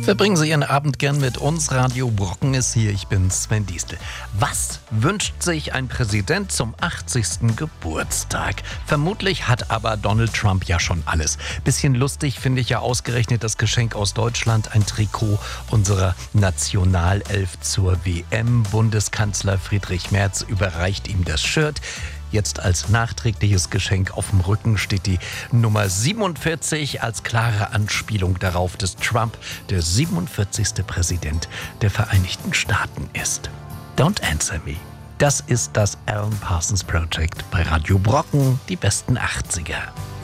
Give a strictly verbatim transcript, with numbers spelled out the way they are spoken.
Verbringen Sie Ihren Abend gern mit uns. Radio Brocken ist hier, ich bin Sven Diestel. Was wünscht sich ein Präsident zum achtzigsten Geburtstag? Vermutlich hat aber Donald Trump ja schon alles. Bisschen lustig finde ich ja ausgerechnet das Geschenk aus Deutschland, ein Trikot unserer Nationalelf zur W M. Bundeskanzler Friedrich Merz überreicht ihm das Shirt. Jetzt als nachträgliches Geschenk auf dem Rücken steht die Nummer siebenundvierzig als klare Anspielung darauf, dass Trump der siebenundvierzigste Präsident der Vereinigten Staaten ist. Don't answer me. Das ist das Alan Parsons Project bei Radio Brocken, die besten achtziger.